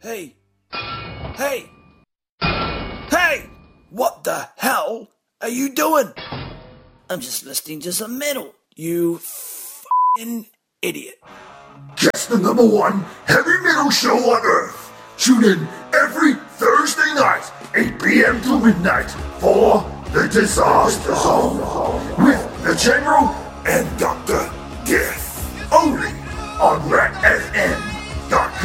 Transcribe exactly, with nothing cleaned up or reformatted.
Hey! Hey! Hey! What the hell are you doing? I'm just listening to some metal, you f***ing idiot. Just the number one heavy metal show on Earth. Tune in every Thursday night, eight p.m. to midnight, for The Disaster Zone with the General and Doctor